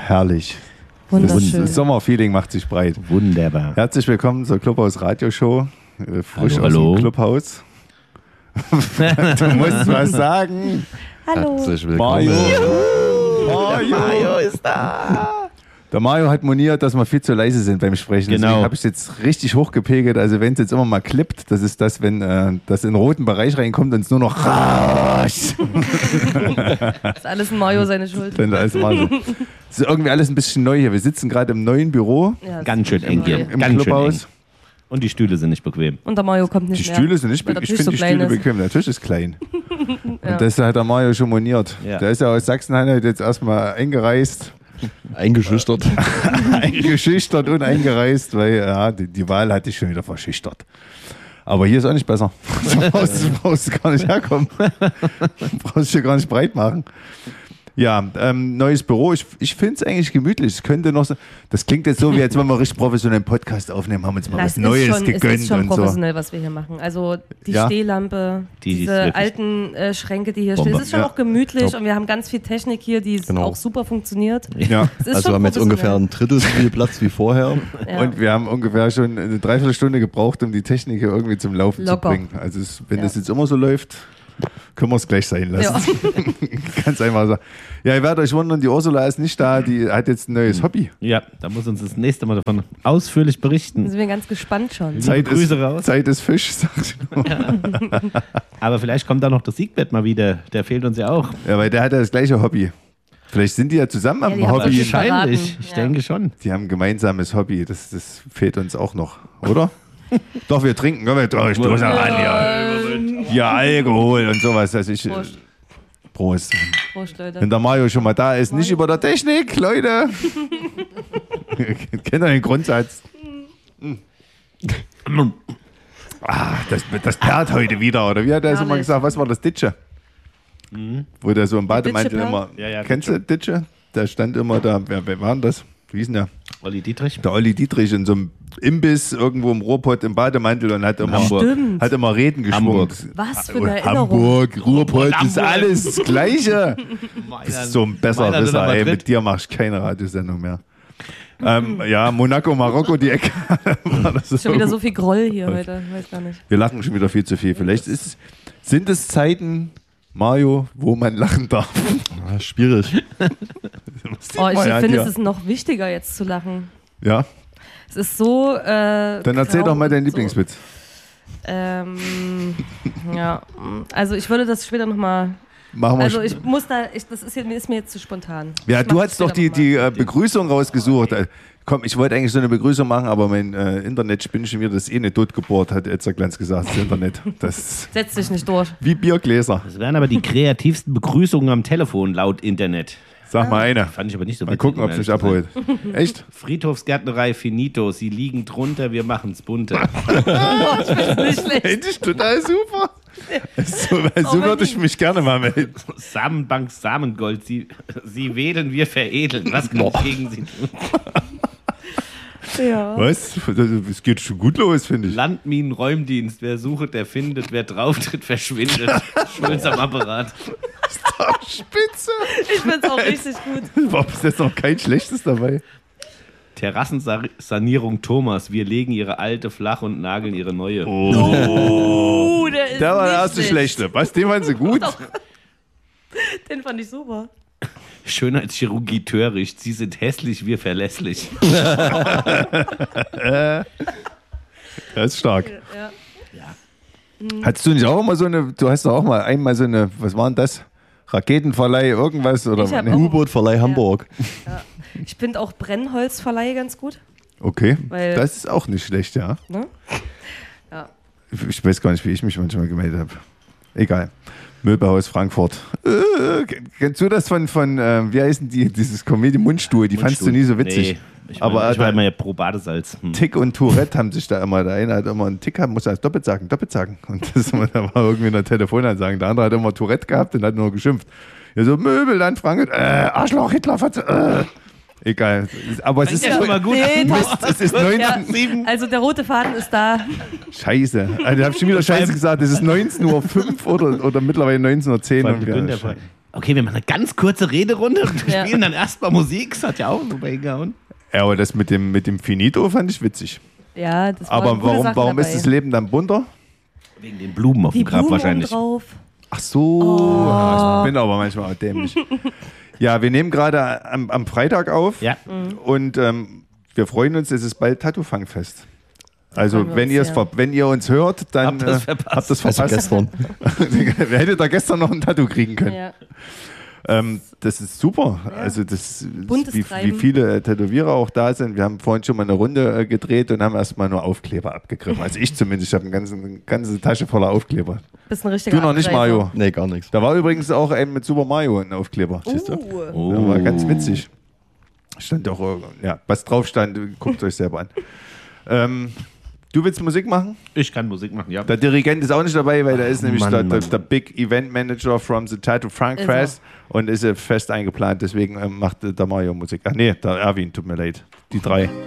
herrlich. Wunderschön. Das Sommerfeeling macht sich breit. Wunderbar. Herzlich willkommen zur Clubhaus Radioshow. Frisch Hallo. aus dem Clubhaus. Du musst was sagen. Hallo. Herzlich willkommen. Mario ist da. Der Mario hat moniert, dass wir viel zu leise sind beim Sprechen. Genau. Deswegen habe ich es jetzt richtig hochgepegelt. Also wenn es jetzt immer mal klippt, das ist das, wenn das in den roten Bereich reinkommt und es nur noch rauscht. Das ist alles ein Mario seine Schuld. Dann alles mal so. Es ist irgendwie alles ein bisschen neu hier. Wir sitzen gerade im neuen Büro Ja, Ganz schön eng hier. im Ganz schön eng. Clubhaus. Und die Stühle sind nicht bequem. Und der Mario kommt Die nicht mehr. Stühle sind nicht weil der bequem. Ich Tisch finde so die Stühle klein ist. bequem. Der Tisch ist klein. Ja. Und das hat der Mario schon moniert. Ja. Der ist ja aus Sachsen-Anhalt jetzt erstmal eingereist. Eingeschüchtert. Eingeschüchtert und eingereist, weil ja, die Wahl hatte ich schon wieder verschüchtert. Aber hier ist auch nicht besser. Du brauchst gar nicht herkommen. Du brauchst dich gar nicht breit machen. Ja, neues Büro. Ich finde es eigentlich gemütlich. Es könnte noch so, das klingt jetzt so, wie als wenn wir richtig professionell einen Podcast aufnehmen, haben uns mal was Neues gegönnt. Es ist schon und so. professionell, was wir hier machen. Also die Ja. Stehlampe, Die ist diese wirklich alten Schränke, die hier Bombe. stehen. Es ist schon Ja. auch gemütlich Top. und wir haben ganz viel Technik hier, die Genau. auch super funktioniert. Ja. Es ist Also schon wir haben jetzt ungefähr professionell. ein Drittel so viel Platz wie vorher. Ja. Und wir haben ungefähr schon eine Dreiviertelstunde gebraucht, um die Technik hier irgendwie zum Laufen Locker. zu bringen. Also wenn Ja. das jetzt immer so läuft, können wir es gleich sein lassen. Ganz einfach so. Ja, ihr werdet euch wundern, die Ursula ist nicht da, die hat jetzt ein neues Hobby. Ja, da muss uns das nächste Mal davon ausführlich Da berichten. sind wir ganz gespannt schon. Grüße raus. Zeit ist Fisch, sag ich nur. Aber vielleicht kommt da noch der Siegbett mal wieder. Der fehlt uns ja auch. Ja, weil der hat ja das gleiche Hobby. Vielleicht sind die ja zusammen Ja, am die haben Hobby. sich verraten. Wahrscheinlich. Ich Ja. denke schon. Die haben ein gemeinsames Hobby. Das fehlt uns auch noch, oder? Doch, wir trinken. Komm, ich stoße an. Ja, Alkohol und sowas. Also Prost. Prost. Prost, Leute. Wenn der Mario schon mal da ist, nicht über der Technik, Leute. Kennt ihr den Grundsatz? Das perlt heute wieder, oder wie hat er so mal Herrlich. gesagt? Was war das Ditsche? Wo der so im Bademantel Ditsche immer. Ja, Kennst du Ditsche? Der stand immer da. Wer war denn das? Wie hieß denn der? Olli Dietrich. Der Olli Dietrich in so einem Imbiss irgendwo im Ruhrpott im Bademantel und hat immer, Stimmt. hat immer Reden geschwungen. Hamburg. Was für eine Erinnerung. Hamburg, Ruhrpott, das ist Hamburg. alles das Gleiche. Das ist so ein Besserwisser, ey. Mit dir mach ich keine Radiosendung mehr. Ja, Monaco, Marokko, die Ecke. War das Schon wieder so viel Groll hier heute. Weiß gar nicht. Wir lachen schon wieder viel zu viel. Vielleicht sind es Zeiten, Mario, wo man lachen darf. Ah, schwierig. Oh, ich Ja, finde, dir. es ist noch wichtiger, jetzt zu lachen. Ja, Es ist so. dann erzähl doch mal deinen Lieblingswitz. Ja, also ich würde das später nochmal. Machen wir Also ich muss da, das ist mir jetzt zu spontan. Ja, Ich du mach hast das doch später die noch mal. Begrüßung rausgesucht. Komm, ich wollte eigentlich so eine Begrüßung machen, aber mein Internet spinnt schon wieder, das ist eh nicht totgebohrt, hat Etzerglanz gesagt, das Internet. Das ist Setz dich nicht durch. wie Biergläser. Das wären aber die kreativsten Begrüßungen am Telefon laut Internet. Sag mal eine. Fand ich aber nicht so Mal witzig, gucken, ob es um sich ehrlich zu sein. abholt. Echt? Friedhofsgärtnerei finito. Sie liegen drunter, wir machen's bunter. Nicht schlecht. Finde ich total super. So würde ich mich gerne mal melden. Samenbank Samengold. Sie wählen, wir veredeln. Was kann ich gegen Sie tun? Ja. Was? Es geht schon gut los, finde ich. Landminenräumdienst. Wer sucht, der findet. Wer drauftritt, verschwindet. Schulz am Apparat. Spitze. Ich find's auch richtig gut. War bis jetzt noch kein schlechtes dabei. Terrassensanierung Thomas. Wir legen ihre alte flach und nageln ihre neue. Der ist Der war der nicht erste schlecht. schlechte. Was, den fanden sie gut? Den fand ich super. Schönheitschirurgie töricht. Sie sind hässlich, wir verlässlich. Das ist stark. Ja. Hattest du nicht auch immer so eine, du hast doch auch mal einmal so eine, was war denn das? Raketenverleih, irgendwas? Oder? Ich hab Nee. auch- U-Boot-Verleih Hamburg. Ich finde auch Brennholzverleih ganz gut. Okay, Weil- das ist auch nicht schlecht, ja. Ne? Ja. Ich weiß gar nicht, wie ich mich manchmal gemeldet habe. Egal. Möbelhaus Frankfurt. Kennst du das von wie heißen die, dieses Comedy Mundstuhl? Die fandst du nie so witzig. Nee, ich Aber war immer ja pro Badesalz. Tick und Tourette haben sich da immer, der eine hat immer einen Tick gehabt, muss er doppelt sagen. Und das da war irgendwie in der Telefonansage. Der andere hat immer Tourette gehabt und hat nur geschimpft. Ja, so Möbelland Frankfurt, Arschloch, Hitler, egal. Aber es ist ja schon mal gut. Nee, es ist 19. ja, also der rote Faden ist da. Scheiße. Also, ich habe schon wieder Scheiße gesagt. Es ist 19:05 Uhr oder mittlerweile 19:10 Uhr. Günther, Okay, wir machen eine ganz kurze Rederunde und Ja. spielen dann erstmal Musik. Das hat ja auch super hingehauen. Ja, aber das mit dem Finito fand ich witzig. Ja, das war Aber gute Sachen warum ist dabei. das Leben dann bunter? Wegen den Blumen auf Die dem Grab Blumen wahrscheinlich. drauf. Ach so, ja, ich bin aber manchmal auch dämlich. Ja, wir nehmen gerade am Freitag auf Ja. und wir freuen uns, es ist bald Tattoo-Fangfest. Also freuen wir wenn, uns wenn ihr uns hört, dann Habt ihr's verpasst. habt ihr es Also verpasst. gestern. Wer hätte da gestern noch ein Tattoo kriegen können? Ja. Das ist super. Also das Buntes wie Treiben. viele Tätowierer auch da sind. Wir haben vorhin schon mal eine Runde gedreht und haben erstmal nur Aufkleber abgegriffen. Also ich zumindest, ich habe eine ganze Tasche voller Aufkleber. Bist ein richtiger Du noch nicht, Abgreifer. Mario. Nee, gar nichts. Da war übrigens auch ein mit Super Mario ein Aufkleber. Siehst du? Oh. Das war ganz witzig. Stand auch, ja, was drauf stand, guckt euch selber an. Du willst Musik machen? Ich kann Musik machen, ja. Der Dirigent ist auch nicht dabei, weil der ist nämlich Mann, der Big Event Manager from the Tattoo Frank Ist er. Fest und ist fest eingeplant, deswegen macht der Mario Musik. Ach nee, der Erwin, tut mir leid. Die drei.